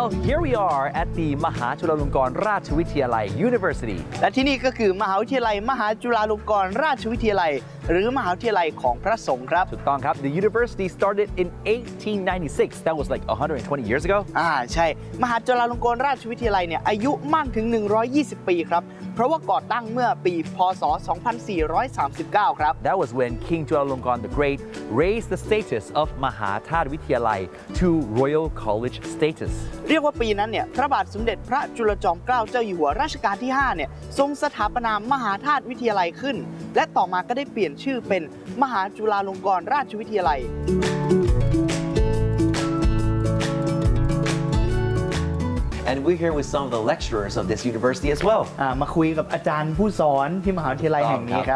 Well, here we are at the มหาจุฬาลงกรณราชวิทยาลัย University และที่นี่ก็คือมหาวิทยาลัยมหาจุฬาลงกรณราชวิทยาลัยหรือมหาวิทยาลัยของพระสงฆ์ครับถูกต้องครับ The university started in 1896 That was like 120 years ago ใช่มหาจุฬาลงกรณราชวิทยาลัยเนี่ยอายุมากถึง120 ปีครับเพราะว่าก่อตั้งเมื่อปีพ.ศ. 2439 ครับ That was when King Chulalongkorn the Great raised the status of มหาธาตุวิทยาลัย to Royal College status เรียกว่าปีนั้นเนี่ยพระบาทสมเด็จพระจุลจอมเกล้าเจ้าอยู่หัวรัชกาลที่5เนี่ยทรงสถาปนามหาธาตุวิทยาลัยขึ้นและต่อมาก็ได้เปลี่ยนชื่อเป็นมหาจุฬาลงกรณราชวิทยาลัย And we're here with some of the lecturers of this university as well มาคุยกับอาจารย์ผู้สอนที่มหาวิทยาลัยแห่งนี้ครับ